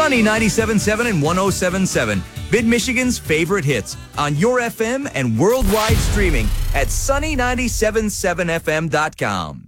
Sunny 97.7 and 107.7, Mid-Michigan's favorite hits on your FM and worldwide streaming at sunny977fm.com.